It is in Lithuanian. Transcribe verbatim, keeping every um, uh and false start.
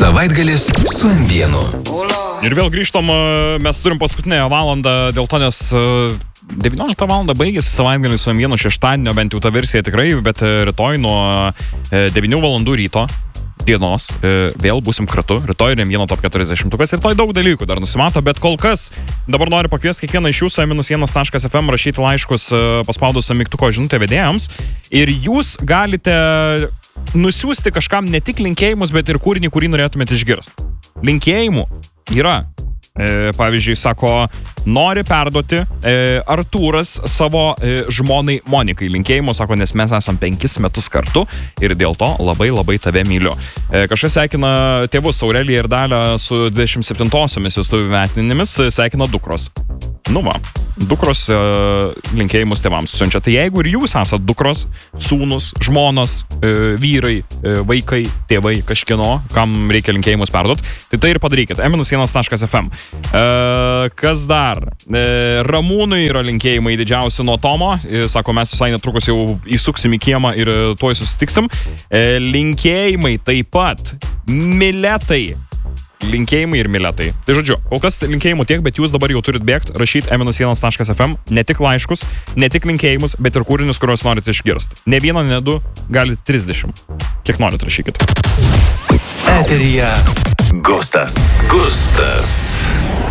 Savaitgalis su M vienu. Ir vėl grįžtam, mes turim paskutinę valandą, dėl to, nes devynioliktą valandą baigėsi savaitgalis su M vienu šeštadienio, bent jau ta versija tikrai, bet rytoj nuo devynių valandų ryto dienos vėl būsim kartu. Rytoj M vieno top keturiasdešimtukas ir rytoj daug dalykų dar nusimato, bet kol kas dabar noriu pakviesti kiekvieną iš jūsų m vienas taškas f m rašyti laiškus paspaudus mygtuko žinutę vedėjams ir jūs galite nusiųsti kažkam ne tik linkėjimus, bet ir kūrinį, kurį norėtumėte išgirsti. Linkėjimų yra. E, pavyzdžiui, sako, nori perduoti e, Artūras savo e, žmonai Monikai linkėjimus, sako, nes mes esam penkis metus kartu ir dėl to labai labai tave myliu. E, kažkas sveikina tėvus Aureliją ir Dalią su dvidešimt septintosiomis vestuvių metinėmis, sveikina dukros. Nu va, dukros e, linkėjimus tėvams siunčia. Tai jeigu ir jūs esat dukros, sūnus, žmonos, e, vyrai, e, vaikai, tėvai, kažkieno, kam reikia linkėjimus perduoti, tai tai ir padarykit. m vienas taškas f m. E, kas dar? E, Ramūnui yra linkėjimai didžiausi nuo Tomo. E, sako, mes visai netrukus jau įsuksim į kiemą ir tuoj susitiksim. E, linkėjimai taip pat Miletai. Linkėjimai ir Miletai. Tai žodžiu, kol kas linkėjimų tiek, bet jūs dabar jau turit bėgti, rašyti m vienas taškas f m, ne tik laiškus, ne tik linkėjimus, bet ir kūrinius, kuriuos norite išgirsti. Ne vieną, ne du, gali trisdešimt. Kiek norit, rašykit. Eteryje Gustas. Gustas.